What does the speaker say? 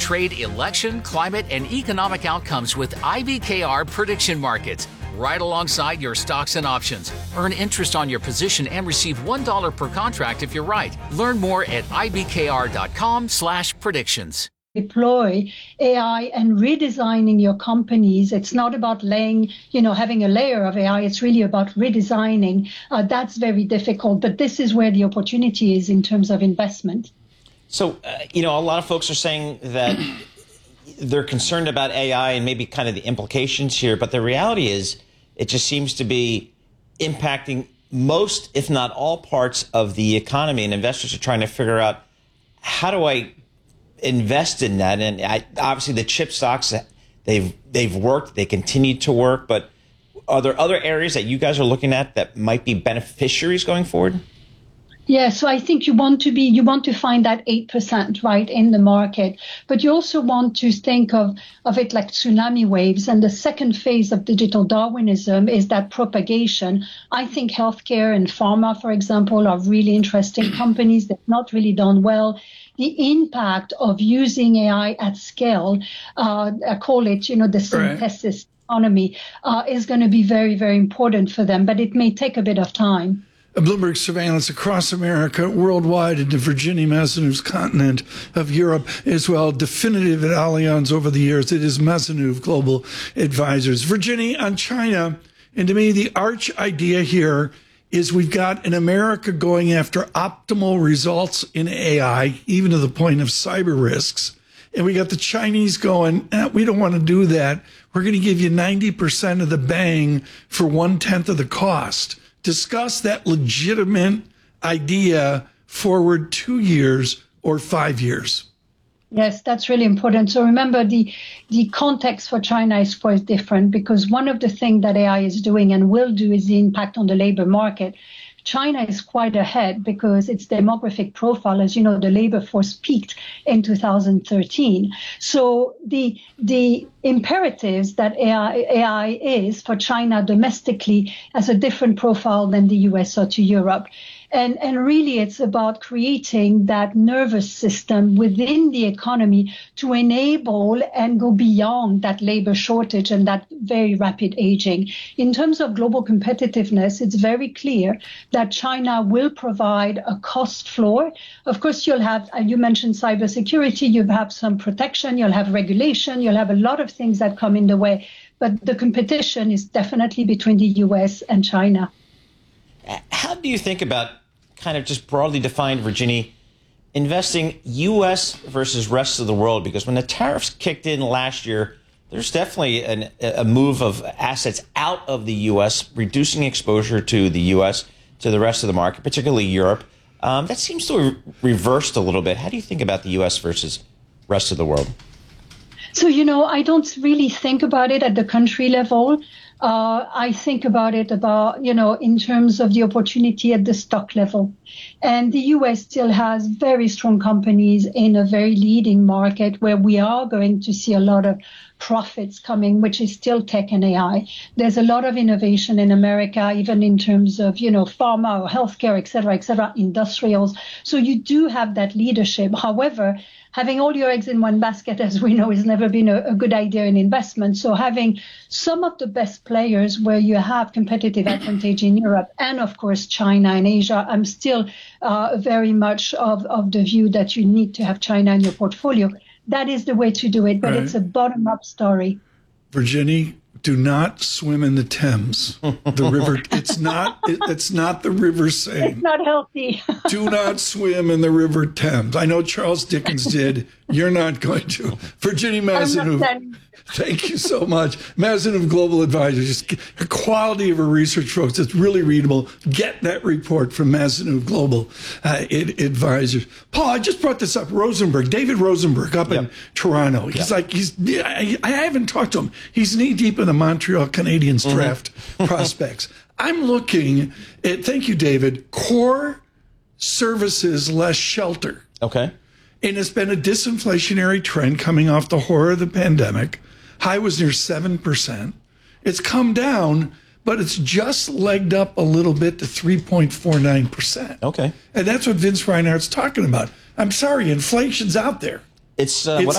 trade election, climate, and economic outcomes with IBKR prediction markets, right alongside your stocks and options. Earn interest on your position and receive $1 per contract if you're right. Learn more at ibkr.com/predictions. Deploy AI and redesigning your companies. It's not about having a layer of AI. It's really about redesigning. That's very difficult, but this is where the opportunity is in terms of investment. So, a lot of folks are saying that they're concerned about AI and maybe kind of the implications here, but the reality is it just seems to be impacting most, if not all, parts of the economy, and investors are trying to figure out, how do I invest in that? And obviously the chip stocks, they've worked, they continue to work, but are there other areas that you guys are looking at that might be beneficiaries going forward? Yeah, so I think you want to find that 8%, right, in the market, but you also want to think of it like tsunami waves. And the second phase of digital Darwinism is that propagation. I think healthcare and pharma, for example, are really interesting companies that have not really done well. The impact of using AI at scale, I call it, the synthesis economy, is going to be very, very important for them, but it may take a bit of time. Bloomberg surveillance across America, worldwide, into Virginie Mazenou's continent of Europe as well. Definitive at Allianz over the years. It is Mazenou Global Advisors. Virginie, on China, and to me, the arch idea here is we've got an America going after optimal results in AI, even to the point of cyber risks. And we got the Chinese going, we don't want to do that. We're going to give you 90% of the bang for 1/10 of the cost. Discuss that legitimate idea forward 2 years or 5 years. Yes, that's really important. So remember, the context for China is quite different, because one of the things that AI is doing and will do is the impact on the labor market. China is quite ahead because its demographic profile, as you know, the labor force peaked in 2013. So the imperatives that AI is for China domestically has a different profile than the US or to Europe. And really, it's about creating that nervous system within the economy to enable and go beyond that labor shortage and that very rapid aging. In terms of global competitiveness, it's very clear that China will provide a cost floor. Of course, you'll have, you mentioned cybersecurity, you'll have some protection, you'll have regulation, you'll have a lot of things that come in the way. But the competition is definitely between the US and China. How do you think about, kind of just broadly defined, Virginie, investing U.S. versus rest of the world? Because when the tariffs kicked in last year, there's definitely a move of assets out of the U.S., reducing exposure to the U.S., to the rest of the market, particularly Europe. That seems to have reversed a little bit. How do you think about the U.S. versus rest of the world? So, I don't really think about it at the country level. I think about it in terms of the opportunity at the stock level. And the U.S. still has very strong companies in a very leading market where we are going to see a lot of profits coming, which is still tech and AI. There's a lot of innovation in America, even in terms of, pharma or healthcare, et cetera, industrials. So you do have that leadership. However, having all your eggs in one basket, as we know, has never been a good idea in investment. So having some of the best players where you have competitive advantage in Europe and, of course, China and Asia, I'm still very much of the view that you need to have China in your portfolio. That is the way to do it, but It's a bottom-up story. Virginie, do not swim in the Thames. The river, it's not the river Seine. It's not healthy. Do not swim in the river Thames. I know Charles Dickens did. You're not going to. Virginie Mazenou, thank you so much. Mazenou Global Advisors. The quality of her research, folks, it's really readable. Get that report from Mazenou Global Advisors. Paul, I just brought this up. Rosenberg, David Rosenberg up in Toronto. I haven't talked to him. He's knee deep in the Montreal Canadiens draft prospects. I'm looking at, thank you, David, core services less shelter. Okay. And it's been a disinflationary trend coming off the horror of the pandemic. High was near 7%. It's come down, but it's just legged up a little bit to 3.49%. Okay. And that's what Vince Reinhart's talking about. I'm sorry, inflation's out there. It's